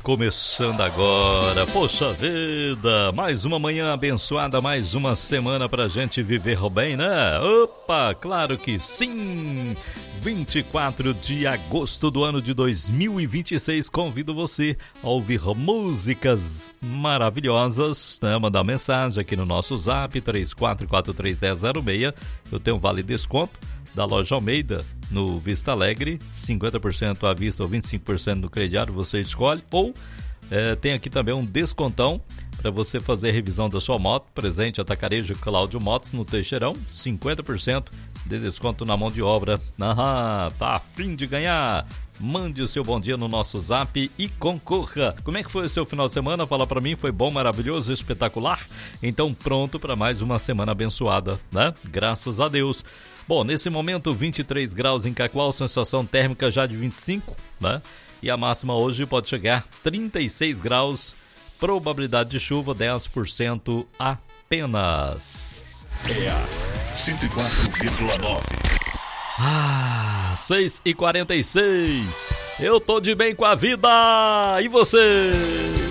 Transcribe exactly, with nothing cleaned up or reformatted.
começando agora, poxa vida, mais uma manhã abençoada, mais uma semana pra gente viver bem, né? Opa, claro que sim! vinte e quatro de agosto do ano de dois mil e vinte e seis, convido você a ouvir músicas maravilhosas, né? Mandar mensagem aqui no nosso zap, três quatro quatro três um zero zero seis, eu tenho um vale desconto da Loja Almeida, no Vista Alegre, cinquenta por cento à vista ou vinte e cinco por cento no crediário, você escolhe, ou é, tem aqui também um descontão para você fazer a revisão da sua moto, presente Atacarejo Cláudio Motos no Teixeirão, cinquenta por cento de desconto na mão de obra. Ah, tá a fim de ganhar? Mande o seu bom dia no nosso zap e concorra. Como é que foi o seu final de semana? Fala pra mim, foi bom, maravilhoso, espetacular? Então pronto para mais uma semana abençoada, né? Graças a Deus. Bom, nesse momento vinte e três graus em Cacoal, sensação térmica já de vinte e cinco, né? E a máxima hoje pode chegar a trinta e seis graus, probabilidade de chuva dez por cento apenas. É a cento e quatro vírgula nove. Ah, seis e quarenta e seis. Eu tô de bem com a vida. E você?